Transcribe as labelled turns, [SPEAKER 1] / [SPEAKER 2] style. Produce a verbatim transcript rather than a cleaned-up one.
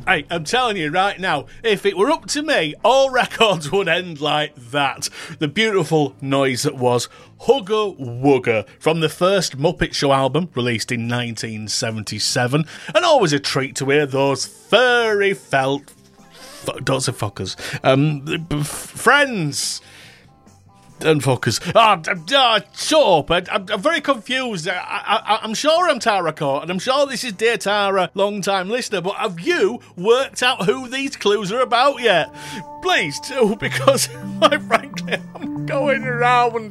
[SPEAKER 1] Hey, I'm telling you right now, if it were up to me, all records would end like that. The beautiful noise that was Hugger Wugger from the first Muppet Show album, released in nineteen seventy-seven, and always a treat to hear those furry felt... F- don't say fuckers. Um, f- friends... And fuckers. Oh, oh, shut up. I, I'm, I'm very confused. I, I, I'm sure I'm Tara Court, and I'm sure this is Dear Tara, long-time listener, but have you worked out who these clues are about yet? Please do, because, quite frankly, I'm going around